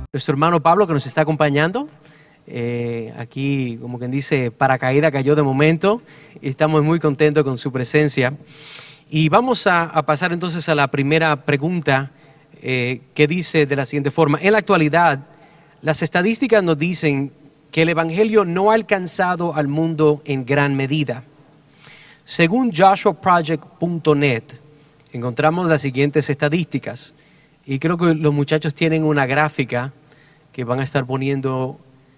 nuestro hermano Pablo, que nos está acompañando. Aquí, como quien dice, paracaídas cayó de momento y estamos muy contentos con su presencia. Y vamos a pasar entonces a la primera pregunta, que dice de la siguiente forma: en la actualidad, las estadísticas nos dicen que el Evangelio no ha alcanzado al mundo en gran medida. Según joshuaproject.net, encontramos las siguientes estadísticas, y creo que los muchachos tienen una gráfica que van a estar poniendo,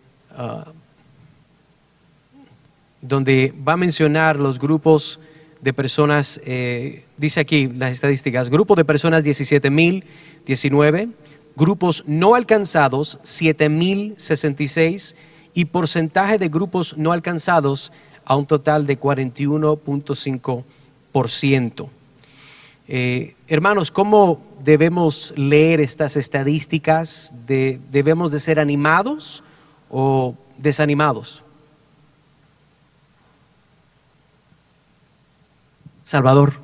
donde va a mencionar los grupos de personas. Dice aquí las estadísticas: grupos de personas 17,019, grupos no alcanzados 7,066, y porcentaje de grupos no alcanzados a un total de 41.5%. Hermanos, ¿cómo debemos leer estas estadísticas? ¿Debemos de ser animados o desanimados? Salvador.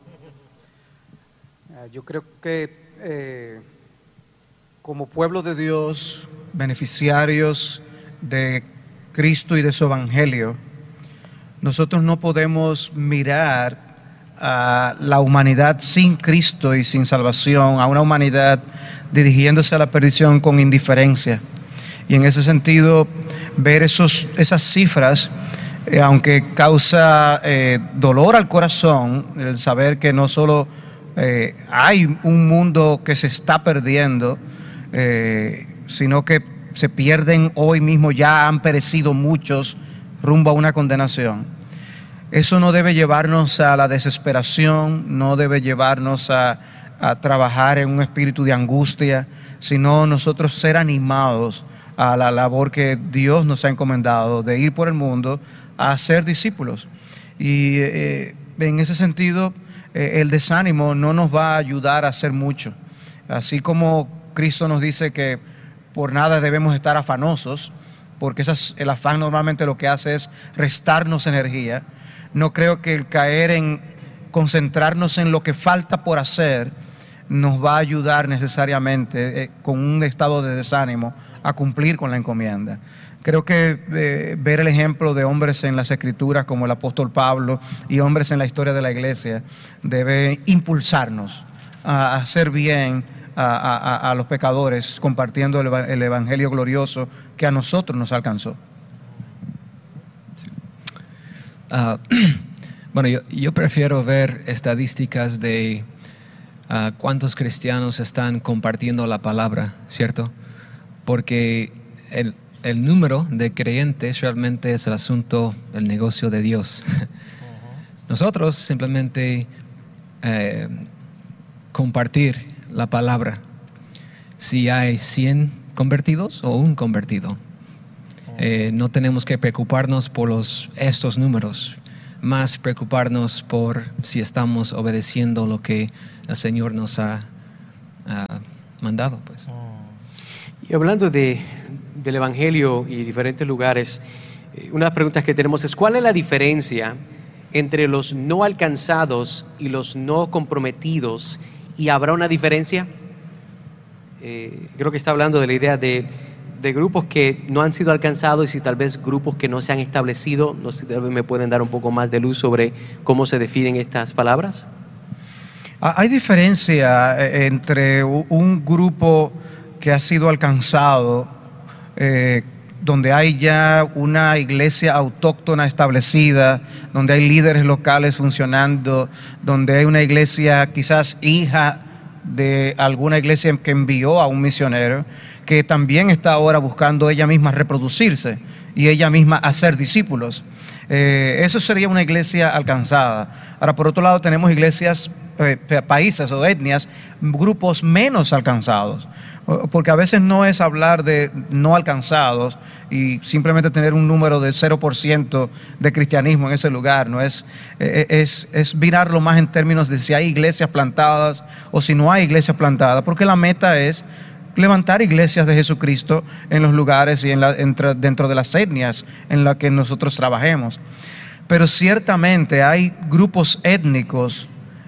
Yo creo que como pueblo de Dios, beneficiarios de Cristo y de su Evangelio, nosotros no podemos mirar a la humanidad sin Cristo y sin salvación, a una humanidad dirigiéndose a la perdición con indiferencia. Y en ese sentido, ver esas cifras, aunque causa dolor al corazón, el saber que no solo hay un mundo que se está perdiendo, sino que se pierden hoy mismo, ya han perecido muchos rumbo a una condenación. Eso no debe llevarnos a la desesperación, no debe llevarnos a trabajar en un espíritu de angustia, sino nosotros ser animados a la labor que Dios nos ha encomendado de ir por el mundo a ser discípulos. Y en ese sentido, el desánimo no nos va a ayudar a hacer mucho. Así como Cristo nos dice que por nada debemos estar afanosos, porque el afán normalmente lo que hace es restarnos energía. No creo que el caer en concentrarnos en lo que falta por hacer nos va a ayudar necesariamente con un estado de desánimo a cumplir con la encomienda. Creo que ver el ejemplo de hombres en las Escrituras como el apóstol Pablo y hombres en la historia de la iglesia debe impulsarnos a hacer bien a los pecadores, compartiendo el evangelio glorioso que a nosotros nos alcanzó. Bueno, yo prefiero ver estadísticas de cuántos cristianos están compartiendo la palabra, ¿cierto? Porque el número de creyentes realmente es el asunto, el negocio de Dios. Nosotros simplemente compartir la palabra. Si hay 100 convertidos o un convertido, no tenemos que preocuparnos por estos números, más preocuparnos por si estamos obedeciendo lo que el Señor nos ha mandado, pues. Y hablando del Evangelio y diferentes lugares, una de las preguntas que tenemos es: ¿cuál es la diferencia entre los no alcanzados y los no comprometidos? ¿Y habrá una diferencia? Creo que está hablando de la idea de grupos que no han sido alcanzados y tal vez grupos que no se han establecido. No sé si tal vez me pueden dar un poco más de luz sobre cómo se definen estas palabras. Hay diferencia entre un grupo que ha sido alcanzado, donde hay ya una iglesia autóctona establecida, donde hay líderes locales funcionando, donde hay una iglesia quizás hija de alguna iglesia que envió a un misionero, que también está ahora buscando ella misma reproducirse y ella misma hacer discípulos. Eso sería una iglesia alcanzada. Ahora, por otro lado, tenemos iglesias, países o etnias, grupos menos alcanzados. Porque a veces no es hablar de no alcanzados y simplemente tener un número de 0% de cristianismo en ese lugar. No es mirarlo más en términos de si hay iglesias plantadas o si no hay iglesias plantadas, porque la meta es levantar iglesias de Jesucristo en los lugares y dentro de las etnias en las que nosotros trabajemos. Pero ciertamente hay grupos étnicos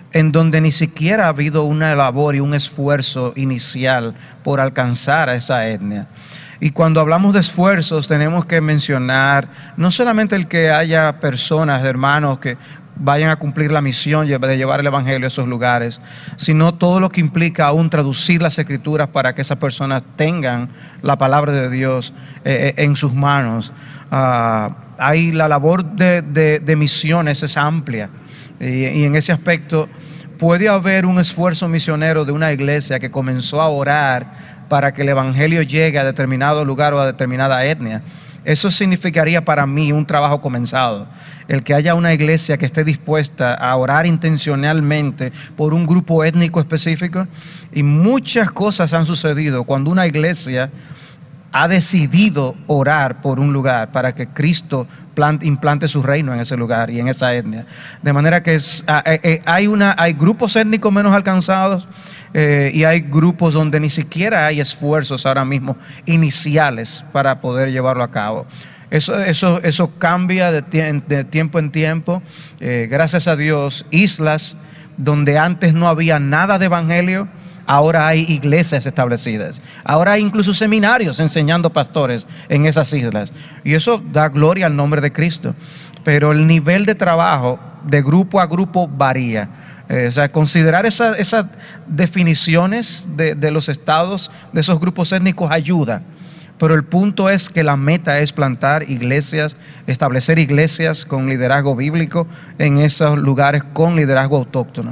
en donde ni siquiera ha habido una labor y un esfuerzo inicial por alcanzar a esa etnia. Y cuando hablamos de esfuerzos tenemos que mencionar no solamente el que haya personas, hermanos, que vayan a cumplir la misión de llevar el evangelio a esos lugares, sino todo lo que implica aún traducir las escrituras para que esas personas tengan la palabra de Dios en sus manos. Hay la labor de misiones es amplia, y en ese aspecto puede haber un esfuerzo misionero de una iglesia que comenzó a orar para que el evangelio llegue a determinado lugar o a determinada etnia. Eso significaría para mí un trabajo comenzado. El que haya una iglesia que esté dispuesta a orar intencionalmente por un grupo étnico específico. Y muchas cosas han sucedido cuando una iglesia ha decidido orar por un lugar para que Cristo implante su reino en ese lugar y en esa etnia. De manera que hay grupos étnicos menos alcanzados, y hay grupos donde ni siquiera hay esfuerzos ahora mismo iniciales para poder llevarlo a cabo. Eso cambia de tiempo en tiempo. Gracias a Dios, islas donde antes no había nada de evangelio, ahora hay iglesias establecidas. Ahora hay incluso seminarios enseñando pastores en esas islas. Y eso da gloria al nombre de Cristo. Pero el nivel de trabajo de grupo a grupo varía. O sea, considerar esas definiciones de los estados, de esos grupos étnicos, ayuda. Pero el punto es que la meta es plantar iglesias, establecer iglesias con liderazgo bíblico en esos lugares con liderazgo autóctono.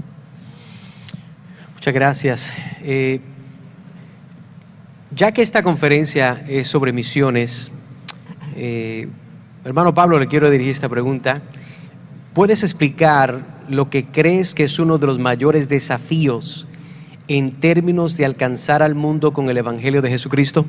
Muchas gracias. Ya que esta conferencia es sobre misiones, hermano Pablo, le quiero dirigir esta pregunta. ¿Puedes explicar lo que crees que es uno de los mayores desafíos en términos de alcanzar al mundo con el Evangelio de Jesucristo?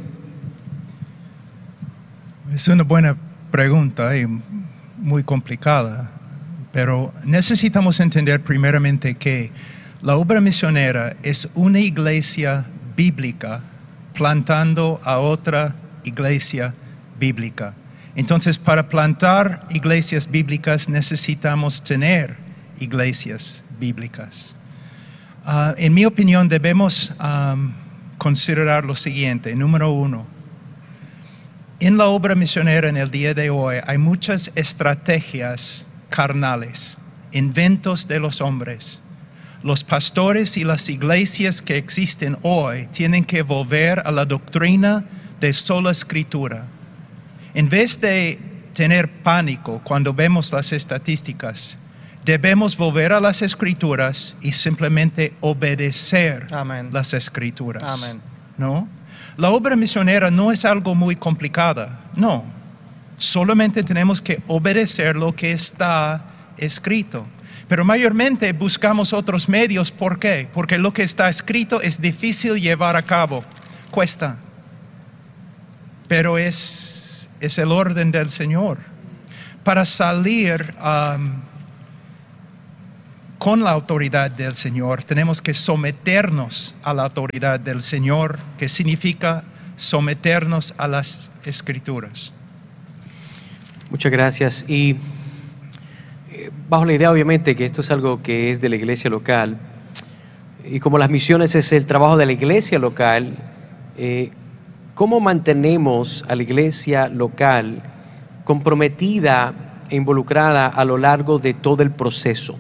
Es una buena pregunta y muy complicada, pero necesitamos entender primeramente que la obra misionera es una iglesia bíblica plantando a otra iglesia bíblica. Entonces, para plantar iglesias bíblicas necesitamos tener iglesias bíblicas. En mi opinión, debemos considerar lo siguiente. Número uno, en la obra misionera en el día de hoy hay muchas estrategias carnales, inventos de los hombres. Los pastores y las iglesias que existen hoy tienen que volver a la doctrina de sola escritura. En vez de tener pánico cuando vemos las estadísticas, debemos volver a las escrituras y simplemente obedecer las escrituras. Amén. ¿No? La obra misionera no es algo muy complicada, no. Solamente tenemos que obedecer lo que está escrito. Pero mayormente buscamos otros medios. ¿Por qué? Porque lo que está escrito es difícil llevar a cabo, cuesta. Pero es el orden del Señor. Para salir con la autoridad del Señor, tenemos que someternos a la autoridad del Señor, que significa someternos a las Escrituras. Muchas gracias. Y bajo la idea, obviamente, que esto es algo que es de la iglesia local, y como las misiones es el trabajo de la iglesia local, ¿cómo mantenemos a la iglesia local comprometida e involucrada a lo largo de todo el proceso?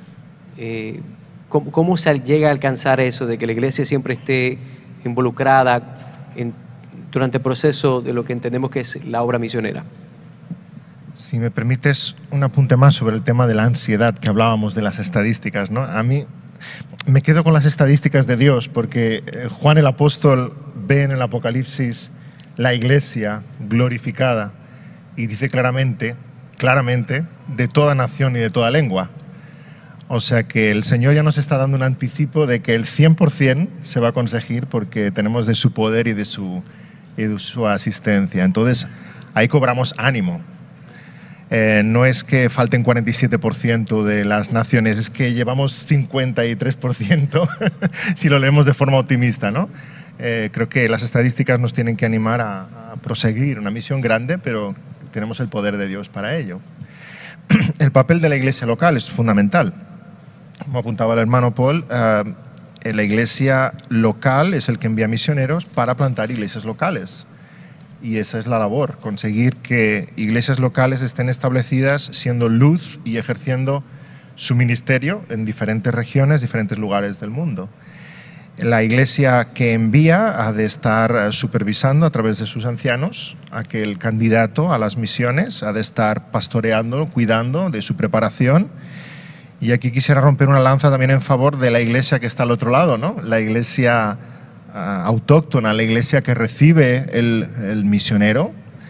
¿Cómo se llega a alcanzar eso de que la iglesia siempre esté involucrada durante el proceso de lo que entendemos que es la obra misionera? Si me permites un apunte más sobre el tema de la ansiedad que hablábamos de las estadísticas, ¿no? A mí me quedo con las estadísticas de Dios porque Juan el apóstol ve en el Apocalipsis la iglesia glorificada y dice claramente, de toda nación y de toda lengua. O sea que el Señor ya nos está dando un anticipo de que el 100% se va a conseguir porque tenemos de su poder y de su asistencia. Entonces, ahí cobramos ánimo. No es que falten 47% de las naciones, es que llevamos 53% si lo leemos de forma optimista, ¿no? Creo que las estadísticas nos tienen que animar a proseguir una misión grande, pero tenemos el poder de Dios para ello. El papel de la iglesia local es fundamental. como apuntaba el hermano Paul, la iglesia local es el que envía misioneros para plantar iglesias locales. Y esa es la labor, conseguir que iglesias locales estén establecidas siendo luz y ejerciendo su ministerio en diferentes regiones, diferentes lugares del mundo. La iglesia que envía ha de estar supervisando a través de sus ancianos a que el candidato a las misiones ha de estar pastoreando, cuidando de su preparación. Y aquí quisiera romper una lanza también en favor de la iglesia que está al otro lado, ¿no? La iglesia autóctona, la iglesia que recibe el misionero.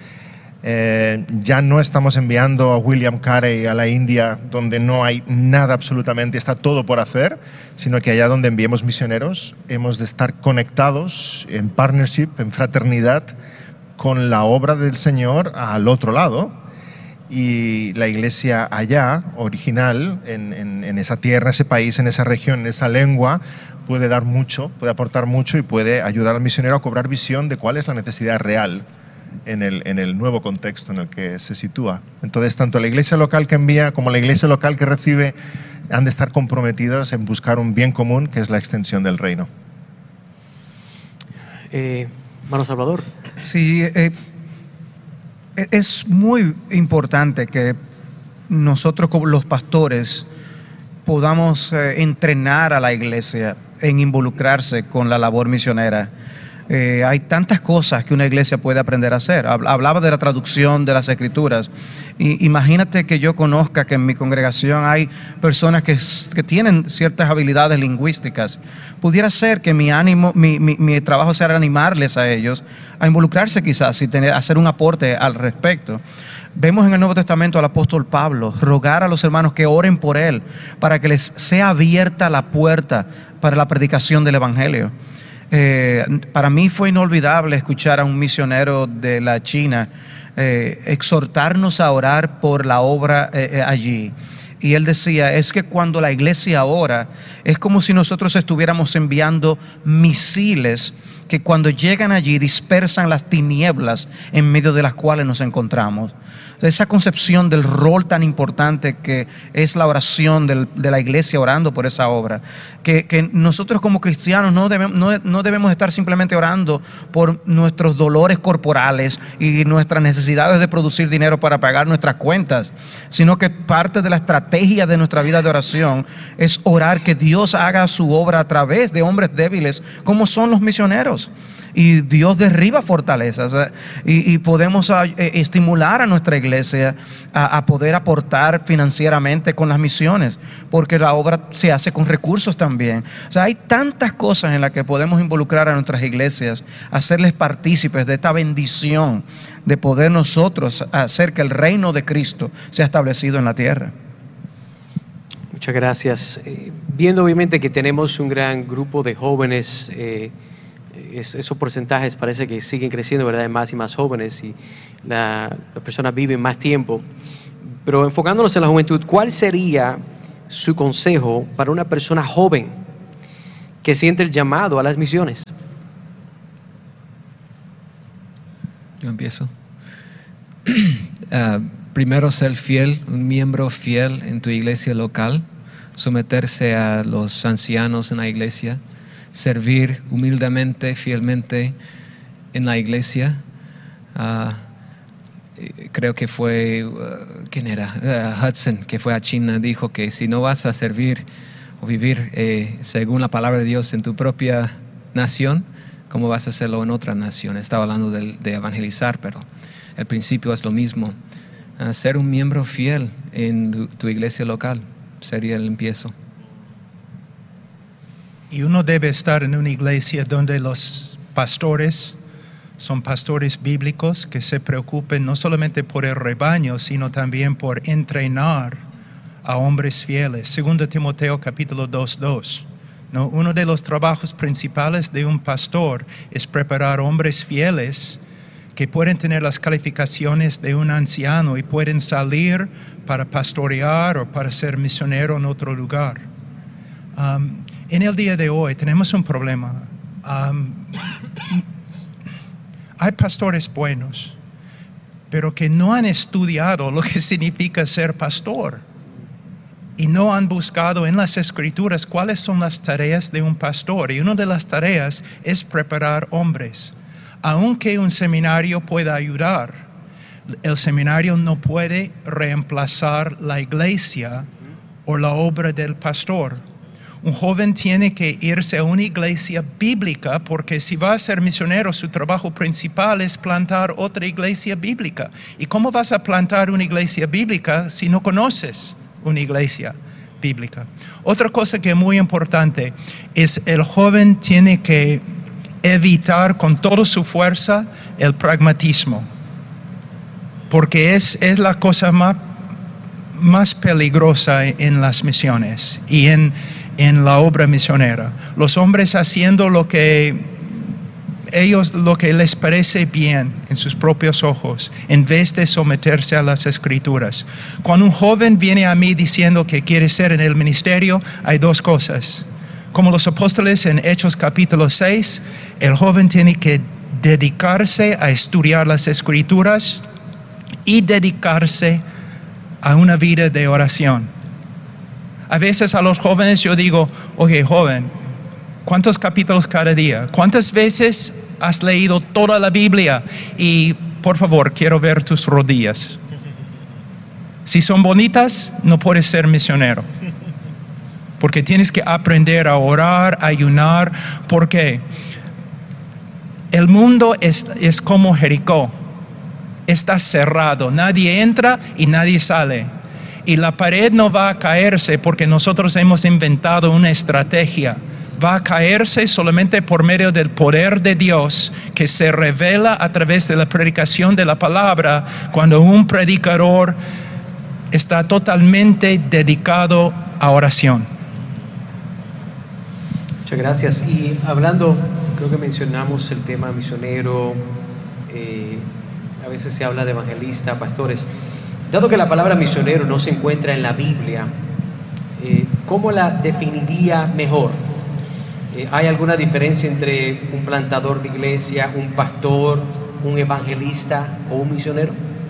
Ya no estamos enviando a William Carey a la India donde no hay nada absolutamente, está todo por hacer, sino que allá donde enviemos misioneros hemos de estar conectados en partnership, en fraternidad con la obra del Señor al otro lado. Y la iglesia allá, original, en esa tierra, ese país, en esa región, en esa lengua, puede dar mucho, puede aportar mucho y puede ayudar al misionero a cobrar visión de cuál es la necesidad real en el nuevo contexto en el que se sitúa. Entonces, tanto la iglesia local que envía como la iglesia local que recibe han de estar comprometidos en buscar un bien común, que es la extensión del reino. Hermano Salvador. Sí, es muy importante que nosotros como los pastores podamos entrenar a la iglesia en involucrarse con la labor misionera. Hay tantas cosas que una iglesia puede aprender a hacer. Hablaba de la traducción de las escrituras. Imagínate que yo conozca que en mi congregación hay personas que tienen ciertas habilidades lingüísticas. Pudiera ser que mi trabajo sea animarles a ellos a involucrarse quizás y hacer un aporte al respecto. Vemos en el Nuevo Testamento al apóstol Pablo rogar a los hermanos que oren por él para que les sea abierta la puerta para la predicación del evangelio. Para mí fue inolvidable escuchar a un misionero de la China exhortarnos a orar por la obra allí. Y él decía, es que cuando la iglesia ora, es como si nosotros estuviéramos enviando misiles que cuando llegan allí dispersan las tinieblas en medio de las cuales nos encontramos. Esa concepción del rol tan importante que es la oración de la iglesia orando por esa obra, que nosotros como cristianos no debemos estar simplemente orando por nuestros dolores corporales y nuestras necesidades de producir dinero para pagar nuestras cuentas, sino que parte de la estrategia de nuestra vida de oración es orar que Dios haga su obra a través de hombres débiles como son los misioneros. Y Dios derriba fortalezas, y podemos estimular a nuestra iglesia a poder aportar financieramente con las misiones, porque la obra se hace con recursos también. O sea, hay tantas cosas en las que podemos involucrar a nuestras iglesias, hacerles partícipes de esta bendición de poder nosotros hacer que el reino de Cristo sea establecido en la tierra. Muchas gracias. Viendo obviamente que tenemos un gran grupo de jóvenes, esos porcentajes parece que siguen creciendo, ¿verdad? Más y más jóvenes, y las personas viven más tiempo. Pero enfocándonos en la juventud, ¿cuál sería su consejo para una persona joven que siente el llamado a las misiones? Yo empiezo. Primero, ser fiel, un miembro fiel en tu iglesia local, someterse a los ancianos en la iglesia, servir humildemente, fielmente en la iglesia. Creo que fue, ¿quién era? Hudson, que fue a China, dijo que si no vas a servir o vivir según la palabra de Dios en tu propia nación, ¿cómo vas a hacerlo en otra nación? Estaba hablando de evangelizar, pero el principio es lo mismo. Ser un miembro fiel en tu iglesia local sería el empiezo. Y uno debe estar en una iglesia donde los pastores son pastores bíblicos que se preocupen no solamente por el rebaño, sino también por entrenar a hombres fieles. 2 Timoteo capítulo 2:2. ¿No? Uno de los trabajos principales de un pastor es preparar hombres fieles que pueden tener las calificaciones de un anciano y pueden salir para pastorear o para ser misionero en otro lugar. En el día de hoy tenemos un problema. Hay pastores buenos, pero que no han estudiado lo que significa ser pastor. y no han buscado en las Escrituras cuáles son las tareas de un pastor. Y una de las tareas es preparar hombres. Aunque un seminario pueda ayudar, el seminario no puede reemplazar la iglesia o la obra del pastor. Un joven tiene que irse a una iglesia bíblica, porque si va a ser misionero, su trabajo principal es plantar otra iglesia bíblica. ¿Y cómo vas a plantar una iglesia bíblica si no conoces una iglesia bíblica? Otra cosa que es muy importante es el joven tiene que evitar con toda su fuerza el pragmatismo, porque es la cosa más peligrosa en las misiones y en la obra misionera. Los hombres haciendo lo que les parece bien en sus propios ojos, en vez de someterse a las Escrituras. Cuando un joven viene a mí diciendo que quiere ser en el ministerio, hay dos cosas. Como los apóstoles en Hechos capítulo 6, el joven tiene que dedicarse a estudiar las Escrituras y dedicarse a una vida de oración. A veces a los jóvenes yo digo, oye, joven, ¿cuántos capítulos cada día? ¿Cuántas veces has leído toda la Biblia? Y por favor, quiero ver tus rodillas. Si son bonitas, no puedes ser misionero. Porque tienes que aprender a orar, a ayunar. Porque el mundo es como Jericó. Está cerrado, nadie entra y nadie sale. Y la pared no va a caerse porque nosotros hemos inventado una estrategia. Va a caerse solamente por medio del poder de Dios, que se revela a través de la predicación de la palabra, cuando un predicador está totalmente dedicado a oración. Muchas gracias. Y hablando, creo que mencionamos el tema misionero, a veces se habla de evangelista, pastores. Dado que la palabra misionero no se encuentra en la Biblia, ¿cómo la definiría mejor? ¿Hay alguna diferencia entre un plantador de iglesia, un pastor, un evangelista o un misionero?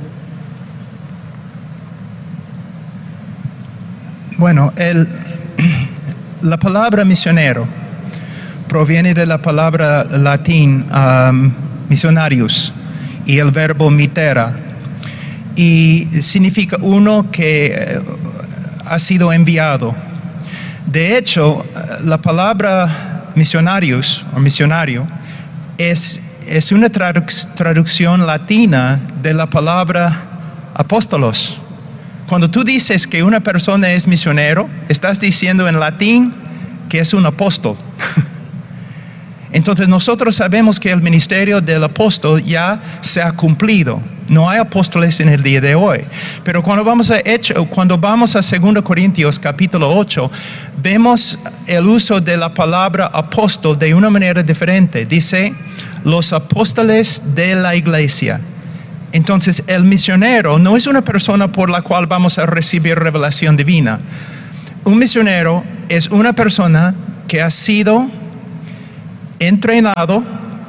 Bueno, la palabra misionero proviene de la palabra latín missionarius y el verbo mitera, y significa uno que ha sido enviado. De hecho, la palabra misionarius o misionario es una traducción latina de la palabra apóstolos. Cuando tú dices que una persona es misionero, estás diciendo en latín que es un apóstol. Entonces nosotros sabemos que el ministerio del apóstol ya se ha cumplido. No hay apóstoles en el día de hoy. Pero cuando vamos a 2 Corintios capítulo 8, vemos el uso de la palabra apóstol de una manera diferente. Dice, los apóstoles de la iglesia. Entonces el misionero no es una persona por la cual vamos a recibir revelación divina. Un misionero es una persona que ha sido entrenado,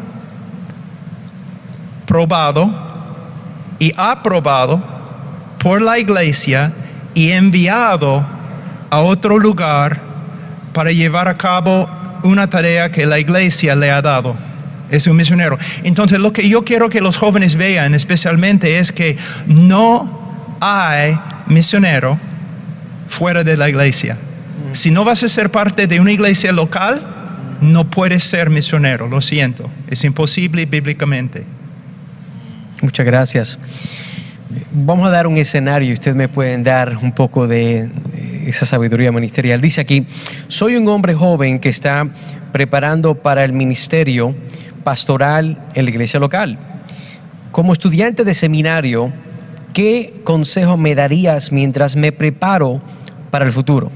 probado y aprobado por la iglesia y enviado a otro lugar para llevar a cabo una tarea que la iglesia le ha dado. Es un misionero. Entonces lo que yo quiero que los jóvenes vean especialmente es que no hay misionero fuera de la iglesia. Si no vas a ser parte de una iglesia local, no puedes ser misionero, lo siento. Es imposible bíblicamente. Muchas gracias. Vamos a dar un escenario y ustedes me pueden dar un poco de esa sabiduría ministerial. Dice aquí, soy un hombre joven que está preparando para el ministerio pastoral en la iglesia local. Como estudiante de seminario, ¿qué consejo me darías mientras me preparo para el futuro?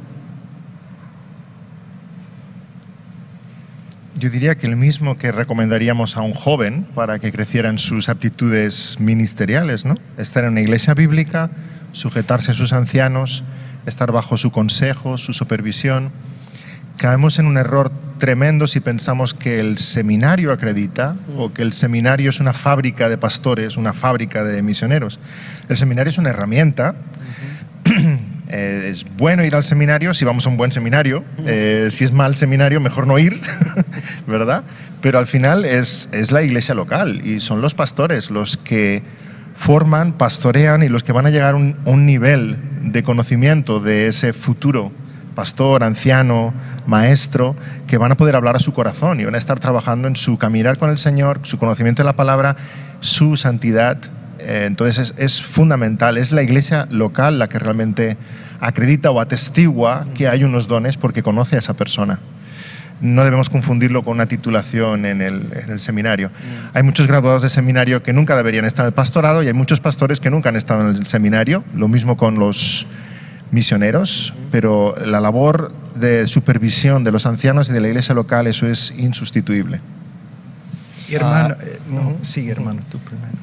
Yo diría que el mismo que recomendaríamos a un joven para que creciera en sus aptitudes ministeriales, ¿no? Estar en una iglesia bíblica, sujetarse a sus ancianos, estar bajo su consejo, su supervisión. Caemos en un error tremendo si pensamos que el seminario acredita o que el seminario es una fábrica de pastores, una fábrica de misioneros. El seminario es una herramienta Es bueno ir al seminario si vamos a un buen seminario. Si es mal seminario, mejor no ir, ¿verdad? Pero al final es la iglesia local y son los pastores los que forman, pastorean y los que van a llegar a un nivel de conocimiento de ese futuro pastor, anciano, maestro, que van a poder hablar a su corazón y van a estar trabajando en su caminar con el Señor, su conocimiento de la palabra, su santidad. Entonces es fundamental, es la iglesia local la que realmente acredita o atestigua que hay unos dones porque conoce a esa persona. No debemos confundirlo con una titulación en el seminario. Hay muchos graduados de seminario que nunca deberían estar en el pastorado y hay muchos pastores que nunca han estado en el seminario, lo mismo con los misioneros, pero la labor de supervisión de los ancianos y de la iglesia local, eso es insustituible. Hermano, sí, hermano, tú primero.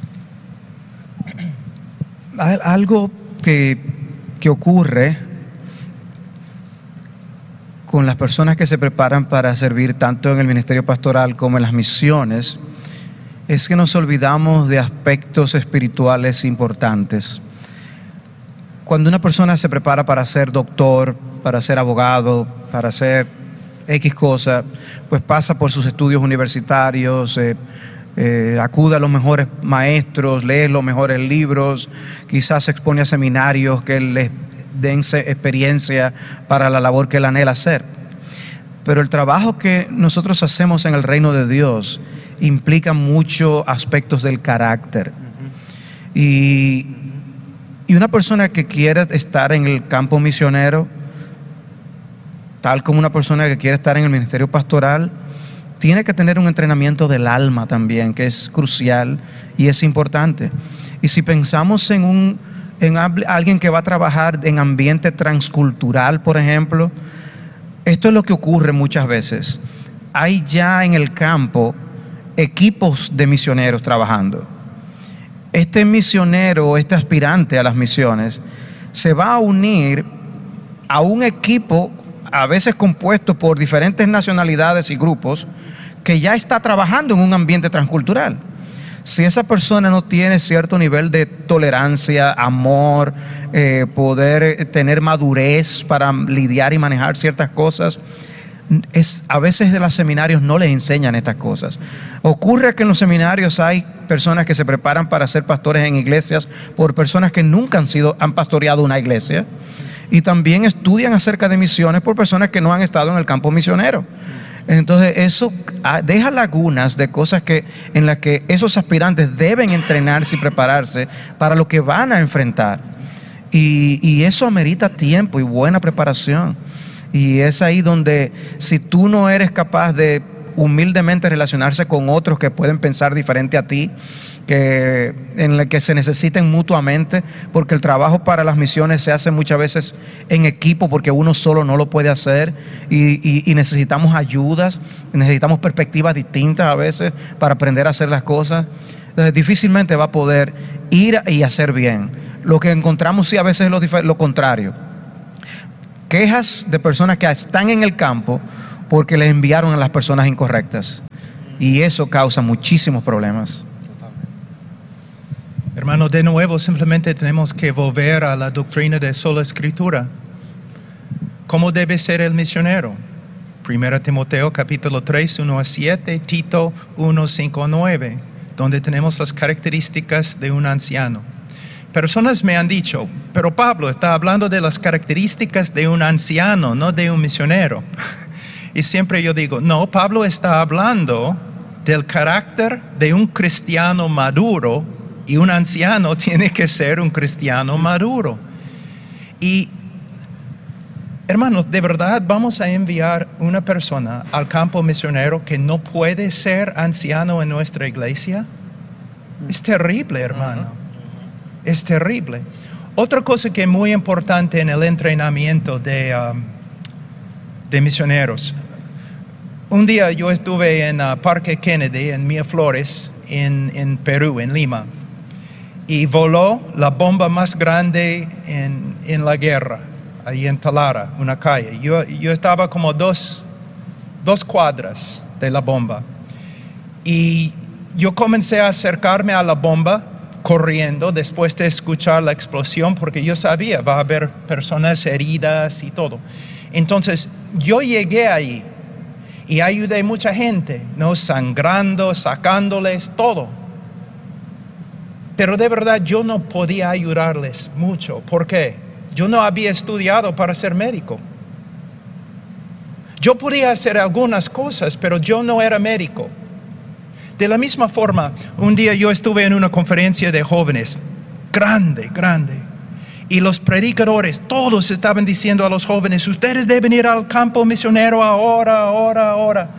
Algo que ocurre con las personas que se preparan para servir tanto en el ministerio pastoral como en las misiones es que nos olvidamos de aspectos espirituales importantes. Cuando una persona se prepara para ser doctor, para ser abogado, para ser X cosa, pues pasa por sus estudios universitarios, acude a los mejores maestros, lee los mejores libros, quizás se expone a seminarios que les den experiencia para la labor que él anhela hacer. Pero el trabajo que nosotros hacemos en el reino de Dios implica muchos aspectos del carácter. Y una persona que quiere estar en el campo misionero, tal como una persona que quiere estar en el ministerio pastoral, tiene que tener un entrenamiento del alma también, que es crucial y es importante. Y si pensamos en alguien que va a trabajar en ambiente transcultural, por ejemplo, esto es lo que ocurre muchas veces. Hay ya en el campo equipos de misioneros trabajando. Este misionero, este aspirante a las misiones, se va a unir a un equipo a veces compuesto por diferentes nacionalidades y grupos que ya está trabajando en un ambiente transcultural. Si esa persona no tiene cierto nivel de tolerancia, amor, poder tener madurez para lidiar y manejar ciertas cosas, a veces de los seminarios no les enseñan estas cosas. Ocurre que en los seminarios hay personas que se preparan para ser pastores en iglesias por personas que nunca han pastoreado una iglesia, y también estudian acerca de misiones por personas que no han estado en el campo misionero. Entonces eso deja lagunas de cosas en las que esos aspirantes deben entrenarse y prepararse para lo que van a enfrentar. Y eso amerita tiempo y buena preparación. Y es ahí donde, si tú no eres capaz de humildemente relacionarse con otros que pueden pensar diferente a ti, en el que se necesiten mutuamente, porque el trabajo para las misiones se hace muchas veces en equipo, porque uno solo no lo puede hacer, y necesitamos ayudas, necesitamos perspectivas distintas a veces para aprender a hacer las cosas. Entonces difícilmente va a poder ir y hacer bien. Lo que encontramos sí a veces es lo contrario. Quejas de personas que están en el campo porque les enviaron a las personas incorrectas, y eso causa muchísimos problemas. Hermano, de nuevo simplemente tenemos que volver a la doctrina de sola escritura. ¿Cómo debe ser el misionero? 1 Timoteo capítulo 3, 1 a 7, Tito 1, 5 a 9, donde tenemos las características de un anciano. Personas me han dicho, pero Pablo está hablando de las características de un anciano, no de un misionero. Y siempre yo digo, no, Pablo está hablando del carácter de un cristiano maduro, y un anciano tiene que ser un cristiano maduro. Y hermanos, de verdad vamos a enviar una persona al campo misionero que no puede ser anciano en nuestra iglesia. Es terrible, hermano. Es terrible. Otra cosa que es muy importante en el entrenamiento de misioneros. Un día yo estuve en Parque Kennedy, en Miraflores, en Perú, en Lima. Y voló la bomba más grande en la guerra, ahí en Talara, una calle. Yo estaba como dos cuadras de la bomba. Y yo comencé a acercarme a la bomba corriendo después de escuchar la explosión, porque yo sabía, va a haber personas heridas y todo. Entonces, yo llegué ahí y ayudé a mucha gente, ¿no? Sangrando, sacándoles, todo. Pero de verdad yo no podía ayudarles mucho. ¿Por qué? Yo no había estudiado para ser médico. Yo podía hacer algunas cosas, pero yo no era médico. De la misma forma, un día yo estuve en una conferencia de jóvenes, grande, y los predicadores, todos estaban diciendo a los jóvenes, ustedes deben ir al campo misionero ahora.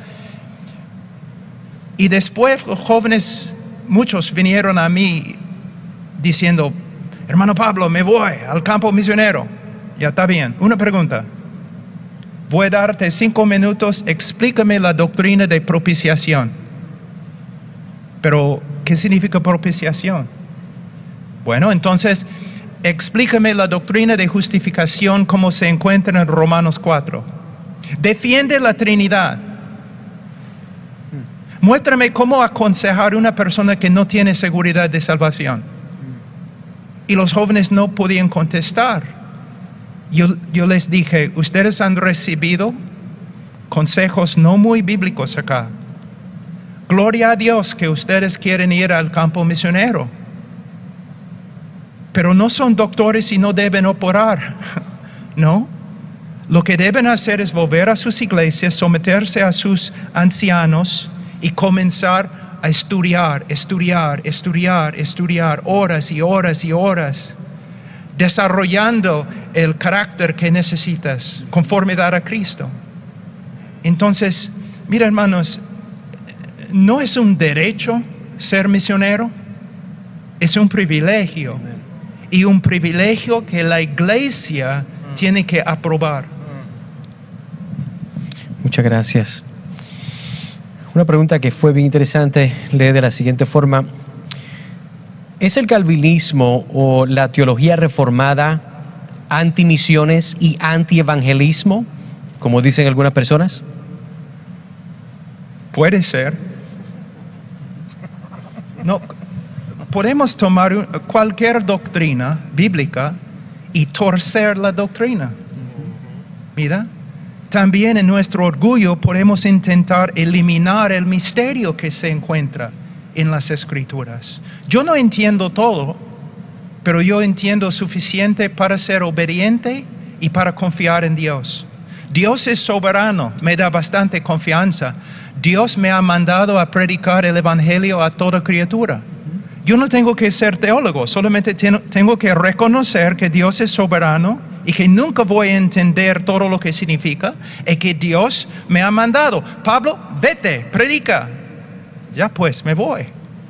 Y después los jóvenes, muchos vinieron a mí diciendo, hermano Pablo, me voy al campo misionero. Ya está bien. Una pregunta. Voy a darte 5 minutos, explícame la doctrina de propiciación. Pero, ¿qué significa propiciación? Bueno, entonces, explícame la doctrina de justificación como se encuentra en Romanos 4. Defiende la Trinidad. Muéstrame cómo aconsejar a una persona que no tiene seguridad de salvación. Y los jóvenes no podían contestar. Yo les dije, ustedes han recibido consejos no muy bíblicos acá. Gloria a Dios que ustedes quieren ir al campo misionero. Pero no son doctores y no deben operar, ¿no? Lo que deben hacer es volver a sus iglesias, someterse a sus ancianos y comenzar a estudiar, horas y horas, desarrollando el carácter que necesitas, conformidad a Cristo. Entonces, mira hermanos, no es un derecho ser misionero, es un privilegio. Y un privilegio que la iglesia tiene que aprobar. Muchas gracias. Una pregunta que fue bien interesante, lee de la siguiente forma. ¿Es el calvinismo o la teología reformada antimisiones y antievangelismo, como dicen algunas personas? Puede ser. No, podemos tomar cualquier doctrina bíblica y torcer la doctrina. Mira, también en nuestro orgullo podemos intentar eliminar el misterio que se encuentra en las Escrituras. Yo no entiendo todo, pero yo entiendo suficiente para ser obediente y para confiar en Dios. Dios es soberano, me da bastante confianza. Dios me ha mandado a predicar el Evangelio a toda criatura. Yo no tengo que ser teólogo, solamente tengo que reconocer que Dios es soberano y que nunca voy a entender todo lo que significa y que Dios me ha mandado. Pablo, vete, predica. Ya pues, me voy.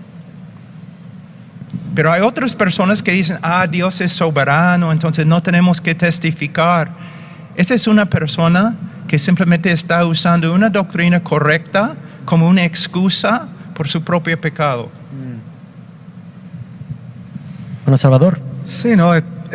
Pero hay otras personas que dicen, Dios es soberano, entonces no tenemos que testificar. Esa es una persona que simplemente está usando una doctrina correcta como una excusa por su propio pecado. Bueno, Salvador. Sí, no,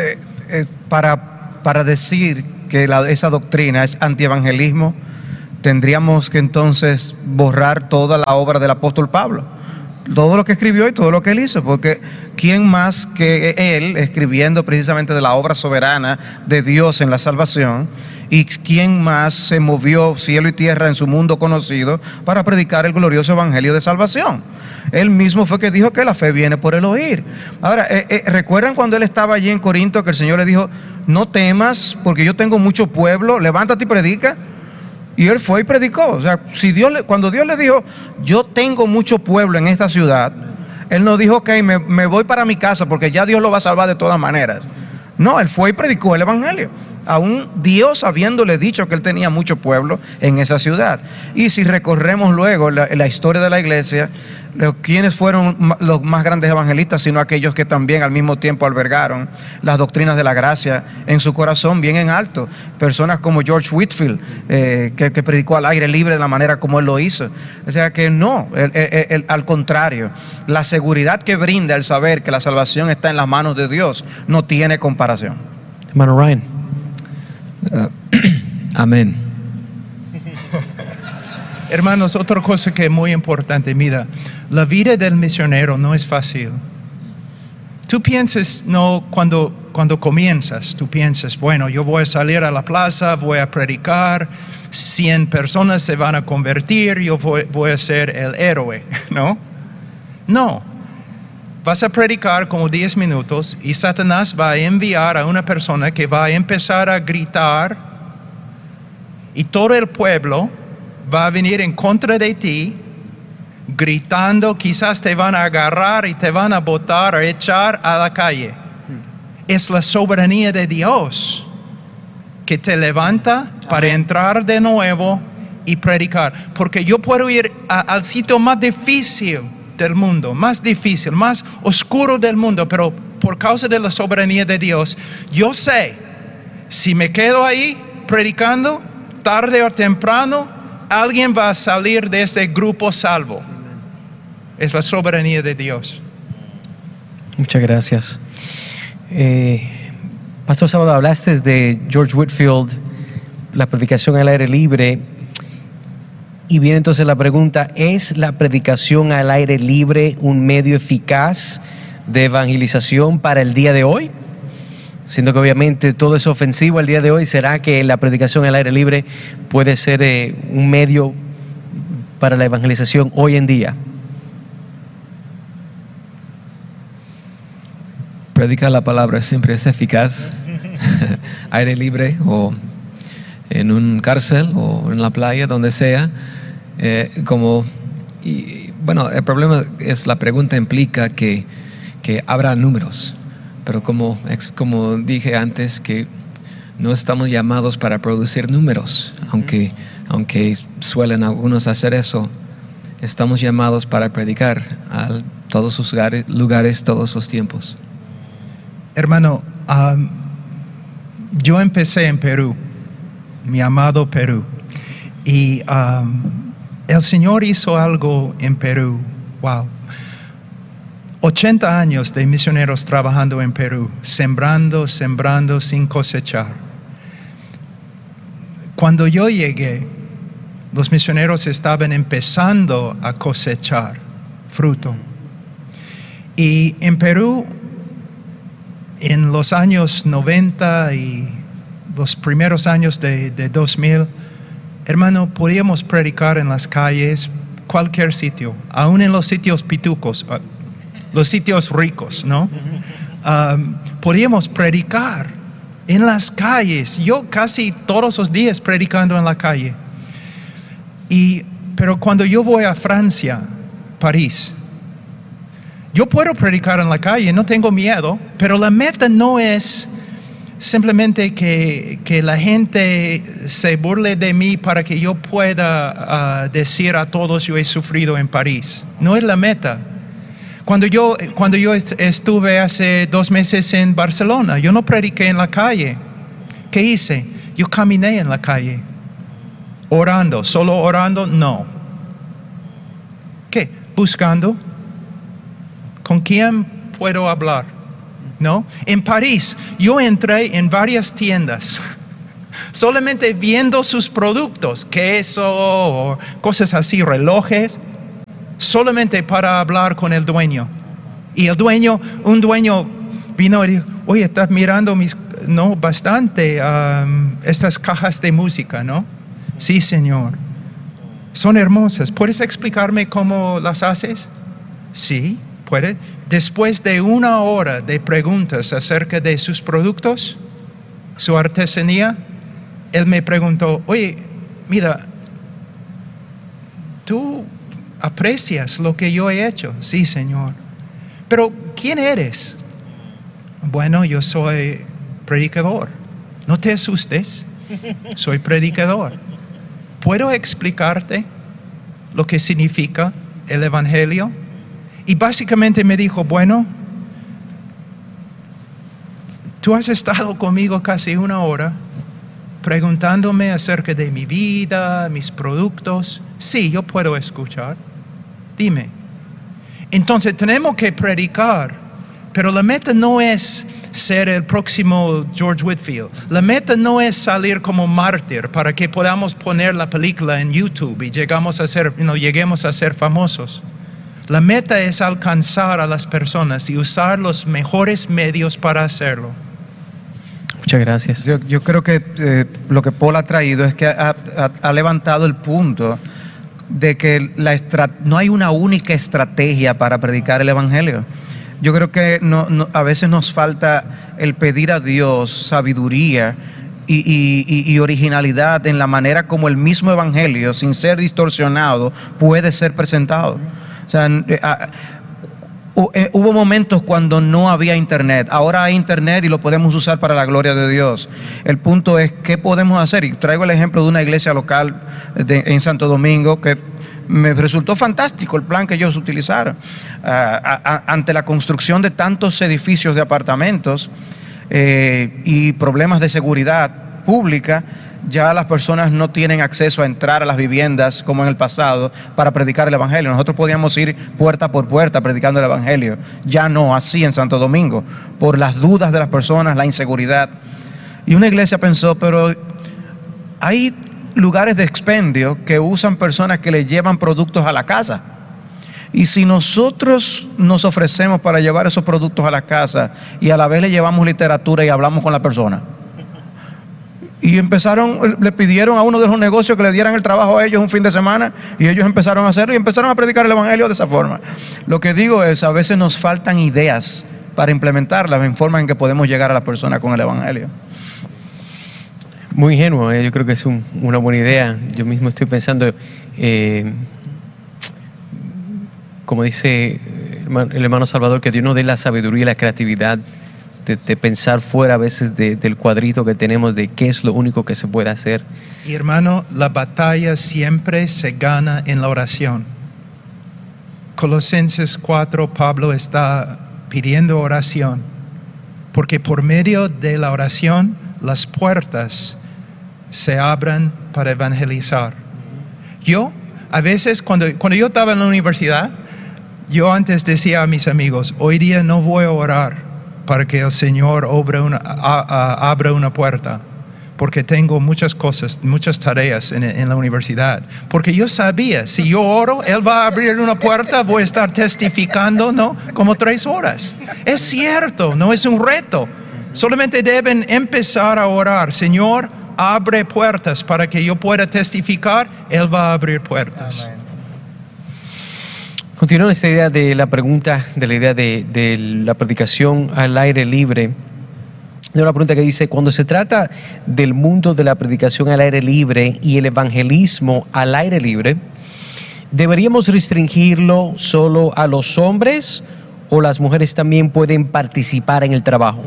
para decir que esa doctrina es antievangelismo, tendríamos que entonces borrar toda la obra del apóstol Pablo, todo lo que escribió y todo lo que él hizo, porque ¿quién más que él escribiendo precisamente de la obra soberana de Dios en la salvación? ¿Y quién más se movió cielo y tierra en su mundo conocido para predicar el glorioso evangelio de salvación? Él mismo fue que dijo que la fe viene por el oír. Ahora, ¿recuerdan cuando él estaba allí en Corinto que el Señor le dijo, no temas porque yo tengo mucho pueblo, levántate y predica? Y él fue y predicó. O sea, cuando Dios le dijo, yo tengo mucho pueblo en esta ciudad, él no dijo, ok, me voy para mi casa porque ya Dios lo va a salvar de todas maneras. No, él fue y predicó el evangelio, aún Dios habiéndole dicho que él tenía mucho pueblo en esa ciudad. Y si recorremos luego la historia de la iglesia, ¿quiénes fueron los más grandes evangelistas? Sino aquellos que también al mismo tiempo albergaron las doctrinas de la gracia en su corazón bien en alto. Personas como George Whitefield, que predicó al aire libre de la manera como él lo hizo. O sea que no, al contrario, la seguridad que brinda el saber que la salvación está en las manos de Dios no tiene comparación. Hermano Ryan. Amén. Hermanos, otra cosa que es muy importante, mira, la vida del misionero no es fácil. Tú piensas, no, cuando comienzas, tú piensas, bueno, yo voy a salir a la plaza, voy a predicar, 100 personas se van a convertir, yo voy a ser el héroe, ¿no? No. Vas a predicar como 10 minutos y Satanás va a enviar a una persona que va a empezar a gritar y todo el pueblo va a venir en contra de ti, gritando, quizás te van a agarrar y te van a botar o echar a la calle. Es la soberanía de Dios que te levanta para entrar de nuevo y predicar. Porque yo puedo ir al sitio más difícil del mundo, más difícil, más oscuro del mundo, pero por causa de la soberanía de Dios, yo sé, si me quedo ahí predicando, tarde o temprano, alguien va a salir de este grupo salvo. Es la soberanía de Dios. Muchas gracias. Pastor Sábado, hablaste de George Whitefield, la predicación al aire libre. Y viene entonces la pregunta, ¿es la predicación al aire libre un medio eficaz de evangelización para el día de hoy? Siendo que obviamente todo es ofensivo el día de hoy, ¿será que la predicación al aire libre puede ser un medio para la evangelización hoy en día? Predicar la palabra siempre es eficaz. Aire libre o en un cárcel o en la playa, donde sea. Bueno, el problema es la pregunta implica que habrá números. Pero como dije antes, que no estamos llamados para producir números, aunque suelen algunos hacer eso. Estamos llamados para predicar a todos sus lugares, todos sus tiempos. Hermano, yo empecé en Perú, mi amado Perú, y el Señor hizo algo en Perú. Wow. 80 años de misioneros trabajando en Perú, sembrando sin cosechar. Cuando yo llegué, los misioneros estaban empezando a cosechar fruto. Y en Perú, en los años 90 y los primeros años de 2000, hermano, podíamos predicar en las calles, cualquier sitio, aún en los sitios pitucos, los sitios ricos, ¿no? Podíamos predicar en las calles. Yo casi todos los días predicando en la calle. Pero cuando yo voy a Francia, París, yo puedo predicar en la calle, no tengo miedo, pero la meta no es simplemente que la gente se burle de mí para que yo pueda decir a todos yo he sufrido en París. No es la meta. Cuando yo estuve hace 2 meses en Barcelona, yo no prediqué en la calle. ¿Qué hice? Yo caminé en la calle. Orando, solo orando, no. ¿Qué? Buscando. ¿Con quién puedo hablar? ¿No? En París, yo entré en varias tiendas, solamente viendo sus productos, queso, cosas así, relojes, solamente para hablar con el dueño. Y un dueño vino y dijo, oye, estás mirando bastante estas cajas de música, ¿no? Sí, señor. Son hermosas. ¿Puedes explicarme cómo las haces? Sí, puede. Después de 1 hora de preguntas acerca de sus productos, su artesanía, él me preguntó, oye, mira, ¿tú aprecias lo que yo he hecho? Sí, señor. Pero, ¿quién eres? Bueno, yo soy predicador. No te asustes, soy predicador. ¿Puedo explicarte lo que significa el Evangelio? Y básicamente me dijo, bueno, tú has estado conmigo casi 1 hora preguntándome acerca de mi vida, mis productos. Sí, yo puedo escuchar. Dime. Entonces tenemos que predicar, pero la meta no es ser el próximo George Whitefield. La meta no es salir como mártir para que podamos poner la película en YouTube y lleguemos a ser famosos. La meta es alcanzar a las personas y usar los mejores medios para hacerlo. Muchas gracias. Yo creo que lo que Paul ha traído es que ha levantado el punto de que no hay una única estrategia para predicar el Evangelio. Yo creo que a veces nos falta el pedir a Dios sabiduría y originalidad en la manera como el mismo Evangelio, sin ser distorsionado, puede ser presentado. O sea, hubo momentos cuando no había internet. Ahora hay internet y lo podemos usar para la gloria de Dios. El punto es qué podemos hacer. Y traigo el ejemplo de una iglesia local en Santo Domingo que me resultó fantástico el plan que ellos utilizaron. Ante la construcción de tantos edificios de apartamentos y problemas de seguridad pública, ya las personas no tienen acceso a entrar a las viviendas como en el pasado para predicar el Evangelio. Nosotros podíamos ir puerta por puerta predicando el Evangelio. Ya no así en Santo Domingo, por las dudas de las personas, la inseguridad. Y una iglesia pensó, pero hay lugares de expendio que usan personas que le llevan productos a la casa. Y si nosotros nos ofrecemos para llevar esos productos a la casa y a la vez le llevamos literatura y hablamos con la persona. Y le pidieron a uno de los negocios que le dieran el trabajo a ellos un fin de semana y ellos empezaron a hacerlo y empezaron a predicar el Evangelio de esa forma. Lo que digo es, a veces nos faltan ideas para implementarlas en forma en que podemos llegar a la persona con el Evangelio. Muy ingenuo, yo creo que es una buena idea. Yo mismo estoy pensando, como dice el hermano Salvador, que Dios nos dé la sabiduría y la creatividad de pensar fuera a veces del cuadrito que tenemos de qué es lo único que se puede hacer. Y hermano, la batalla siempre se gana en la oración. Colosenses 4, Pablo está pidiendo oración, porque por medio de la oración las puertas se abren para evangelizar. Yo, a veces, cuando yo estaba en la universidad, yo antes decía a mis amigos, hoy día no voy a orar para que el Señor abra una puerta, porque tengo muchas cosas, muchas tareas en la universidad. Porque yo sabía, si yo oro, Él va a abrir una puerta, voy a estar testificando, ¿no? Como 3 horas. Es cierto, no es un reto. Solamente deben empezar a orar. Señor, abre puertas para que yo pueda testificar. Él va a abrir puertas. Amén. Continuando esta idea de la pregunta, de la idea de la predicación al aire libre, de una pregunta que dice, cuando se trata del mundo de la predicación al aire libre y el evangelismo al aire libre, ¿deberíamos restringirlo solo a los hombres o las mujeres también pueden participar en el trabajo?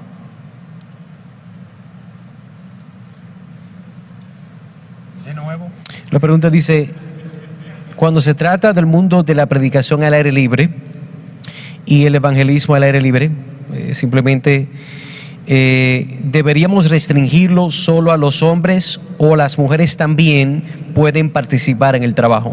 De nuevo. La pregunta dice, cuando se trata del mundo de la predicación al aire libre y el evangelismo al aire libre, simplemente ¿deberíamos restringirlo solo a los hombres o las mujeres también pueden participar en el trabajo?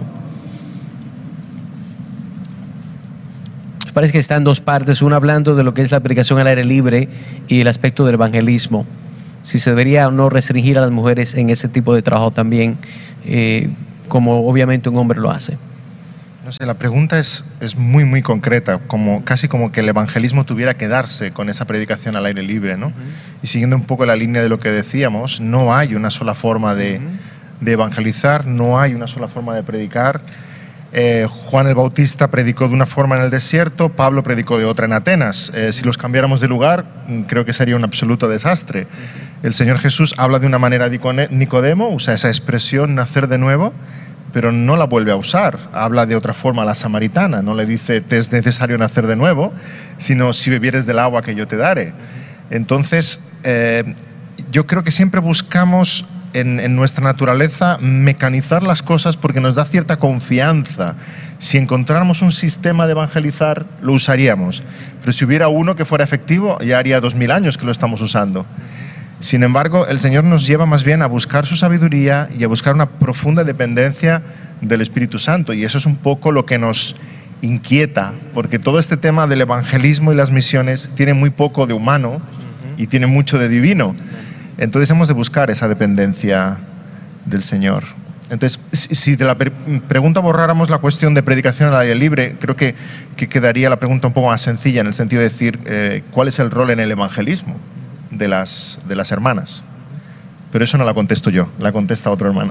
Parece que está en 2 partes, una hablando de lo que es la predicación al aire libre y el aspecto del evangelismo. Si se debería o no restringir a las mujeres en ese tipo de trabajo también, como obviamente un hombre lo hace. No sé, la pregunta es muy, muy concreta, casi como que el evangelismo tuviera que darse con esa predicación al aire libre, ¿no? Y siguiendo un poco la línea de lo que decíamos, no hay una sola forma de evangelizar, no hay una sola forma de predicar. Juan el Bautista predicó de una forma en el desierto, Pablo predicó de otra en Atenas. Si los cambiáramos de lugar, creo que sería un absoluto desastre. El Señor Jesús habla de una manera de Nicodemo, usa esa expresión, nacer de nuevo, pero no la vuelve a usar. Habla de otra forma a la samaritana, no le dice te es necesario nacer de nuevo, sino si bebieres del agua que yo te daré. Entonces, yo creo que siempre buscamos en nuestra naturaleza mecanizar las cosas porque nos da cierta confianza. Si encontráramos un sistema de evangelizar, lo usaríamos, pero si hubiera uno que fuera efectivo, ya haría 2000 años que lo estamos usando. Sin embargo, el Señor nos lleva más bien a buscar su sabiduría y a buscar una profunda dependencia del Espíritu Santo, y eso es un poco lo que nos inquieta, porque todo este tema del evangelismo y las misiones tiene muy poco de humano y tiene mucho de divino. Entonces hemos de buscar esa dependencia del Señor. Entonces, si de la pregunta borráramos la cuestión de predicación al aire libre, creo que quedaría la pregunta un poco más sencilla, en el sentido de decir cuál es el rol en el evangelismo de las hermanas. Pero eso no la contesto yo, la contesta otro hermano.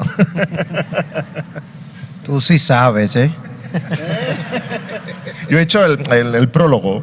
Tú sí sabes, ¿eh? Yo he hecho el prólogo.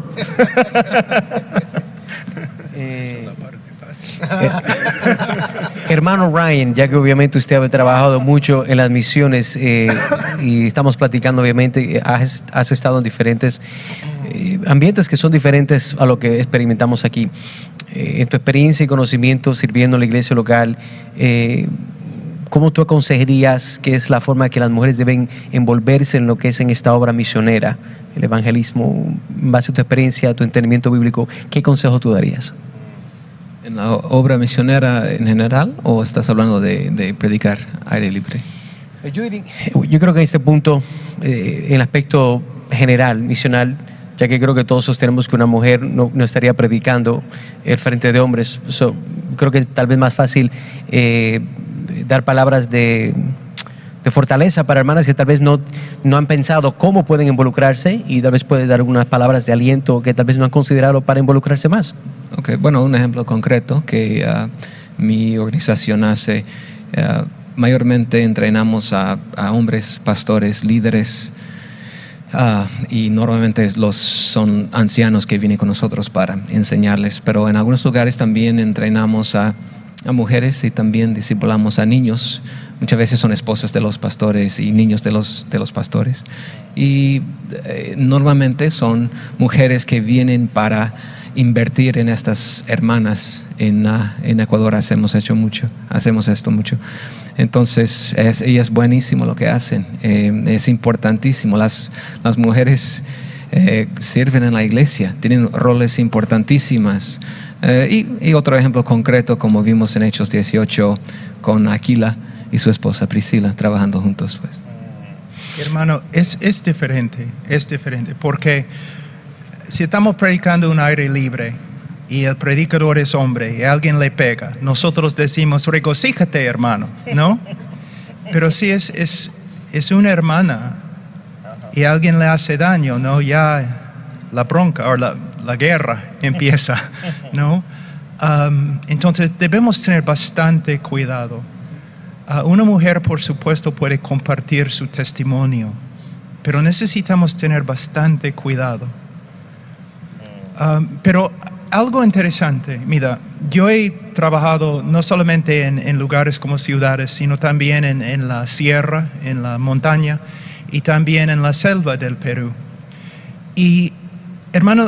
Hermano Ryan, ya que obviamente usted ha trabajado mucho en las misiones y estamos platicando, obviamente, has estado en diferentes ambientes que son diferentes a lo que experimentamos aquí. En tu experiencia y conocimiento sirviendo en la iglesia local, ¿cómo tú aconsejarías que es la forma que las mujeres deben envolverse en lo que es en esta obra misionera, el evangelismo? En base a tu experiencia, a tu entendimiento bíblico, ¿qué consejo tú darías? ¿En la obra misionera en general o estás hablando de predicar aire libre? Yo creo que en este punto, en el aspecto general, misional, ya que creo que todos sostenemos que una mujer no estaría predicando el frente de hombres. Creo que tal vez más fácil dar palabras de fortaleza para hermanas que tal vez no han pensado cómo pueden involucrarse, y tal vez puedes dar algunas palabras de aliento que tal vez no han considerado para involucrarse más. Okay, bueno, un ejemplo concreto que mi organización hace, mayormente entrenamos a hombres, pastores, líderes, y normalmente son ancianos que vienen con nosotros para enseñarles, pero en algunos lugares también entrenamos a mujeres y también discipulamos a niños. Muchas veces son esposas de los pastores y niños de los pastores, y normalmente son mujeres que vienen para invertir en estas hermanas. En Ecuador hacemos esto mucho. Entonces es buenísimo lo que hacen, es importantísimo. Las mujeres sirven en la iglesia, tienen roles importantísimas. Y otro ejemplo concreto, como vimos en Hechos 18 con Aquila y su esposa Priscila trabajando juntos, pues. Hermano, es diferente, porque si estamos predicando un aire libre y el predicador es hombre y alguien le pega, nosotros decimos, regocíjate, hermano, ¿no? Pero si es una hermana y alguien le hace daño, ¿no? Ya la bronca o la guerra empieza, ¿no? Entonces debemos tener bastante cuidado. Una mujer, por supuesto, puede compartir su testimonio, pero necesitamos tener bastante cuidado. Pero algo interesante, mira, yo he trabajado no solamente en lugares como ciudades, sino también en la sierra, en la montaña y también en la selva del Perú. Y, hermano,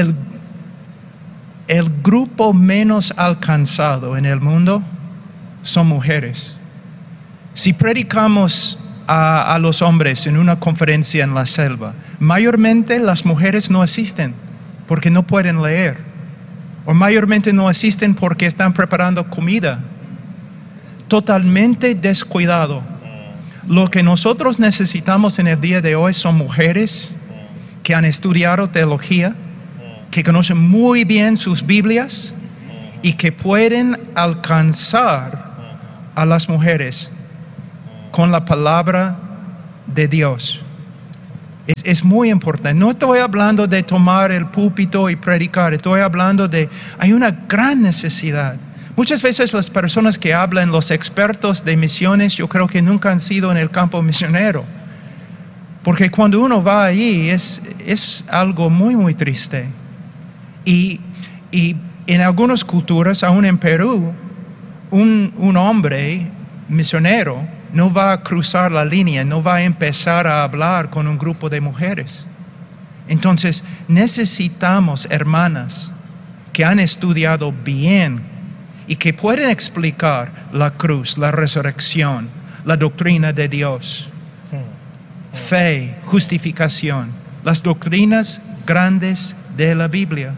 el grupo menos alcanzado en el mundo son mujeres. Si predicamos a los hombres en una conferencia en la selva, mayormente las mujeres no asisten porque no pueden leer, o mayormente no asisten porque están preparando comida. Totalmente descuidado. Lo que nosotros necesitamos en el día de hoy son mujeres que han estudiado teología, que conocen muy bien sus Biblias y que pueden alcanzar a las mujeres con la palabra de Dios. Es muy importante. No estoy hablando de tomar el púlpito y predicar, estoy hablando hay una gran necesidad. Muchas veces las personas que hablan, los expertos de misiones, yo creo que nunca han sido en el campo misionero. Porque cuando uno va ahí es algo muy, muy triste. Y en algunas culturas, aún en Perú, un hombre misionero no va a cruzar la línea, no va a empezar a hablar con un grupo de mujeres. Entonces, necesitamos hermanas que han estudiado bien y que pueden explicar la cruz, la resurrección, la doctrina de Dios, fe, justificación, las doctrinas grandes de la Biblia.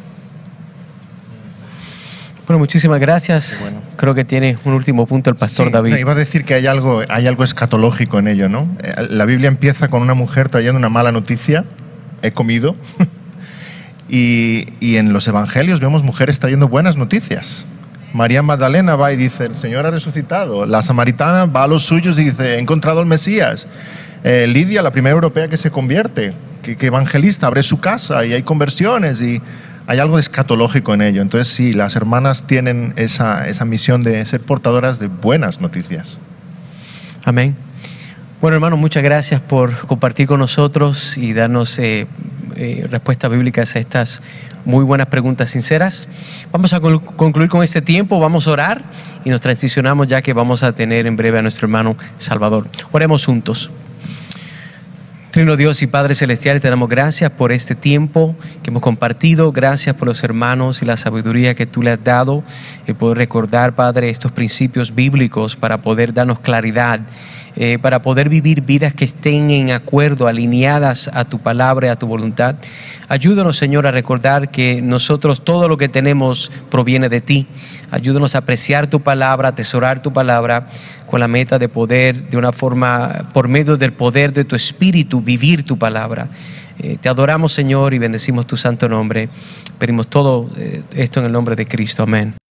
Bueno, muchísimas gracias. Bueno. Creo que tiene un último punto el pastor David. No, iba a decir que hay algo escatológico en ello, ¿no? La Biblia empieza con una mujer trayendo una mala noticia, he comido, y en los evangelios vemos mujeres trayendo buenas noticias. María Magdalena va y dice, el Señor ha resucitado. La samaritana va a los suyos y dice, he encontrado al Mesías. Lidia, la primera europea que se convierte, que evangelista, abre su casa y hay conversiones y hay algo escatológico en ello. Entonces sí, las hermanas tienen esa misión de ser portadoras de buenas noticias. Amén. Bueno, hermanos, muchas gracias por compartir con nosotros y darnos respuestas bíblicas a estas muy buenas preguntas sinceras. Vamos a concluir con este tiempo, vamos a orar y nos transicionamos ya que vamos a tener en breve a nuestro hermano Salvador. Oremos juntos. Trino Dios y Padre Celestial, te damos gracias por este tiempo que hemos compartido. Gracias por los hermanos y la sabiduría que tú le has dado. El poder recordar, Padre, estos principios bíblicos para poder darnos claridad, para poder vivir vidas que estén en acuerdo, alineadas a tu palabra y a tu voluntad. Ayúdanos, Señor, a recordar que nosotros todo lo que tenemos proviene de ti. Ayúdanos a apreciar tu palabra, a atesorar tu palabra con la meta de poder, de una forma, por medio del poder de tu Espíritu, vivir tu palabra. Te adoramos, Señor, y bendecimos tu santo nombre. Pedimos todo esto en el nombre de Cristo. Amén.